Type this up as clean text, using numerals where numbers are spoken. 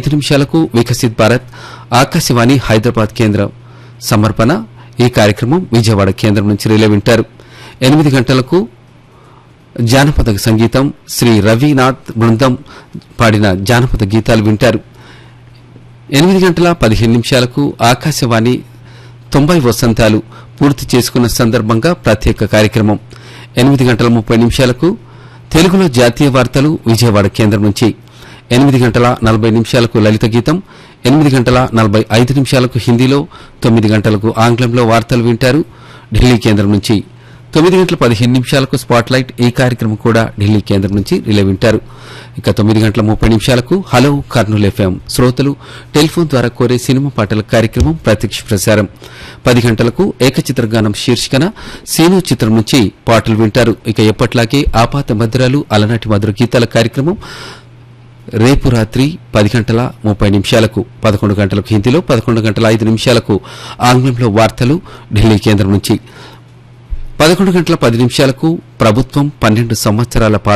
నిమిషాలకు వికసిత్ భారత్ ఆకాశవాణి హైదరాబాద్ కేంద్రం సమర్పణ. ఈ కార్యక్రమం విజయవాడ కేంద్రం నుంచి రిలే వింటారు. 8 గంటలకు జానపద సంగీతం శ్రీ రవినాథ్ బృందం పాడిన జానపద గీతాలు వింటారు. 8 గంటల 15 నిమిషాలకు ఆకాశవాణి 90 వసంతాలు పూర్తి చేసుకున్న సందర్భంగా ప్రత్యేక కార్యక్రమం. 8 గంటల 30 నిమిషాలకు తెలుగులో జాతీయ వార్తలు విజయవాడ కేంద్రం నుంచి. 8 గంటల 40 నిమిషాలకు లలిత గీతం. 8 గంటల 45 నిమిషాలకు హిందీలో, 9 గంటలకు ఆంగ్లంలో వార్తలు వింటారు ఢిల్లీ కేంద్రం నుంచి. 9 గంటల 15 నిమిషాలకు స్పాట్ లైట్. ఈ కార్యక్రమం కూడా ఢిల్లీ కేంద్రం నుంచి రిలే వింటారు. ఇక 9 గంటల 30 నిమిషాలకు హలో కర్నూలు ఎఫ్ఎం శ్రోతలు టెలిఫోన్ ద్వారా కోరే సినిమా పాటల కార్యక్రమం ప్రత్యక్ష ప్రసారం. 10 గంటలకు ఏకచిత్రగానం శీర్షికన సీను చిత్రం నుంచి పాటలు వింటారు. ఇక ఎప్పట్లాగే ఆపాత మధురాలు అలనాటి మధుర గీతాల కార్యక్రమం రేపు రాత్రి 10 గంటల 30 నిమిషాలకు. 11 గంటలకు హిందీలో, 11 గంటల 5 నిమిషాలకు ఆంగ్లంలో వార్తలు ఢిల్లీ కేంద్రం నుంచి. 11 గంటల 10 నిమిషాలకు ప్రభుత్వం 12 సంవత్సరాల